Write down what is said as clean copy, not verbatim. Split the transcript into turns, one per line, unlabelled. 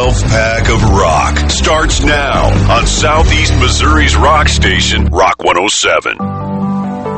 12-pack of rock starts now on Southeast Missouri's rock station, Rock 107.